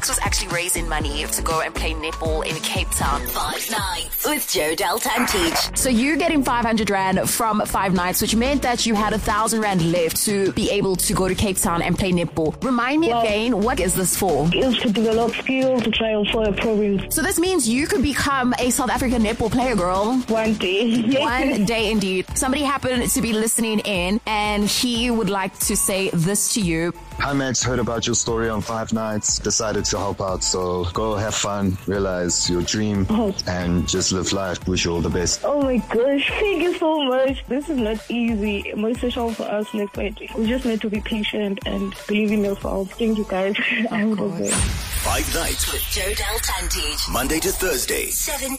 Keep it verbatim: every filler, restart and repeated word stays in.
This was actually raising money to go and play netball in Cape Town. Five Nights with Joe Deltantich. So you're getting five hundred rand from Five Nights, which meant that you had one thousand rand left to be able to go to Cape Town and play netball. Remind me well, again, what is this for? It's to develop skills, to try out for a program. So this means you could become a South African netball player, girl. One day. One day indeed. Somebody happened to be listening in and he would like to say this to you. Hi Max, heard about your story on Five Nights, decided to help out, so go have fun, realize your dream, oh. and just live life. Wish you all the best. Oh my gosh, thank you so much. This is not easy, most especially for us next week. We just need to be patient and believe in yourself. Thank you guys. Five Nights with Joe Deltantich. Monday to Thursday, seven